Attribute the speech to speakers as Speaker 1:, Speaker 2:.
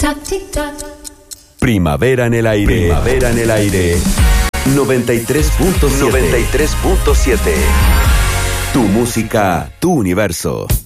Speaker 1: Tac, tic, tac.
Speaker 2: Primavera en el aire. Primavera en el aire. 93.7. Tu música, tu universo.